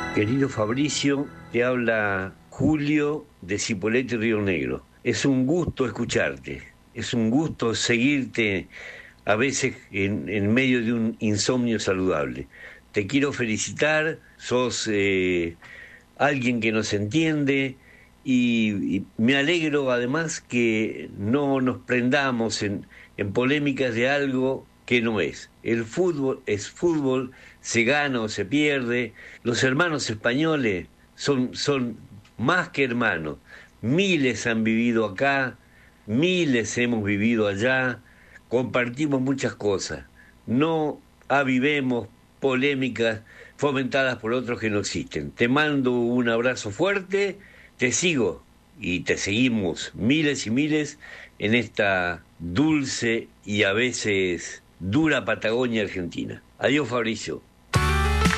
Querido Fabricio, te habla Julio de Cipolletti Río Negro. Es un gusto escucharte, es un gusto seguirte a veces en medio de un insomnio saludable. Te quiero felicitar, sos alguien que nos entiende y me alegro además que no nos prendamos en polémicas de algo que no es. El fútbol es fútbol, se gana o se pierde. Los hermanos españoles son más que hermanos. Miles han vivido acá, miles hemos vivido allá, compartimos muchas cosas. No avivemos polémicas fomentadas por otros que no existen. Te mando un abrazo fuerte, te sigo y te seguimos miles y miles en esta dulce y a veces dura Patagonia Argentina. Adiós, Fabricio.